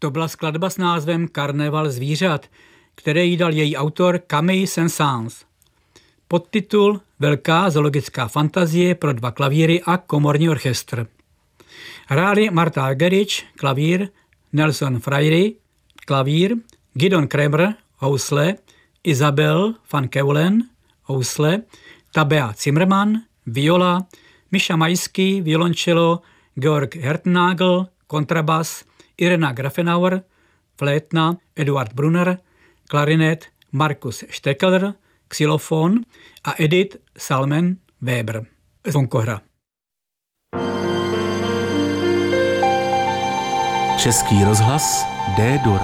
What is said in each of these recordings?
To byla skladba s názvem Karneval zvířat, které jí dal její autor Camille Saint-Saëns. Podtitul Velká zoologická fantazie pro 2 klavíry a komorní orchestr. Hráli Marta Argerich, klavír, Nelson Freire, klavír, Gideon Kremer, housle, Isabel van Keulen, housle, Tabea Zimmermann, viola, Misha Majský, violoncello, Georg Hertnagel, kontrabas, Irena Grafenauer, flétna, Eduard Brunner, klarinet, Markus Steckler, xylofon a Edith Salmen Weber z Vonkohra. Český rozhlas D-dur.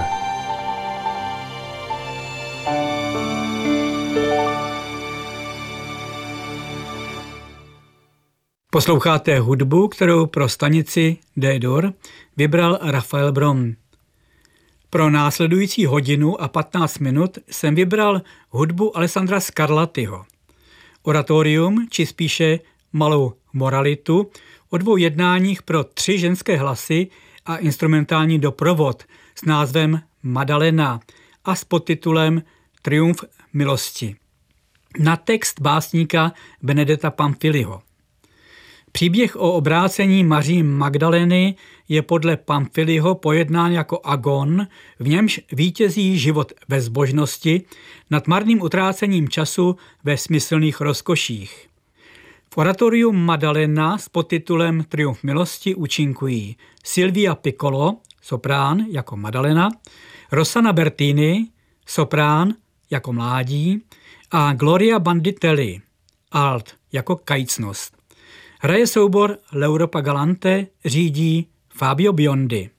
Posloucháte hudbu, kterou pro stanici D-dur vybral Rafael Brom. Pro následující hodinu a 15 minut jsem vybral hudbu Alessandra Scarlattiho. Oratorium, či spíše malou moralitu, o 2 jednáních pro 3 ženské hlasy a instrumentální doprovod s názvem Maddalena a s podtitulem Triumf milosti. Na text básníka Benedetta Pamphiliho. Příběh o obrácení Maří Magdalény je podle Pamphiliho pojednán jako agon, v němž vítězí život ve zbožnosti nad marným utrácením času ve smyslných rozkoších. V oratoriu Maddalena s podtitulem Triumf milosti účinkují Silvia Piccolo, soprán jako Maddalena, Rossana Bertini, soprán jako mládí a Gloria Banditelli, alt jako kajícnost. Hraje soubor L'Europa Galante, řídí Fabio Biondi.